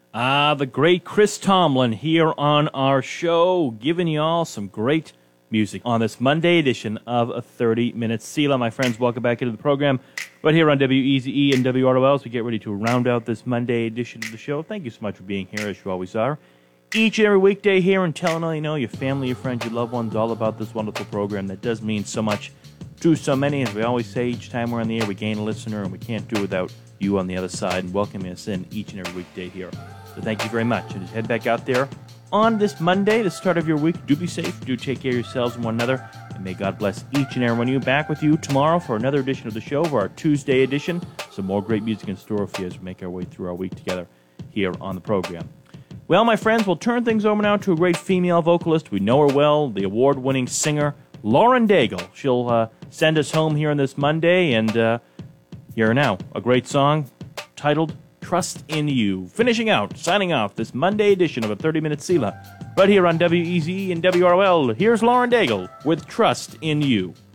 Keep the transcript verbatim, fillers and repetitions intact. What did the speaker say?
Ah, the great Chris Tomlin here on our show, giving you all some great music on this Monday edition of a thirty minute Selah. My friends, welcome back into the program right here on W E Z E and W R O L as we get ready to round out this Monday edition of the show. Thank you so much for being here, as you always are. Each and every weekday here and telling all you know, your family, your friends, your loved ones, all about this wonderful program that does mean so much to so many. As we always say, each time we're on the air, we gain a listener, and we can't do without you on the other side and welcoming us in each and every weekday here. So thank you very much. And just head back out there on this Monday, the start of your week. Do be safe. Do take care of yourselves and one another. And may God bless each and every one of you. Back with you tomorrow for another edition of the show, for our Tuesday edition. Some more great music in store for you as we make our way through our week together here on the program. Well, my friends, we'll turn things over now to a great female vocalist. We know her well, the award-winning singer, Lauren Daigle. She'll uh, send us home here on this Monday, and uh, here now, a great song titled Trust in You. Finishing out, signing off this Monday edition of a thirty minute Selah, right here on W E Z E and W R O L. Here's Lauren Daigle with Trust in You.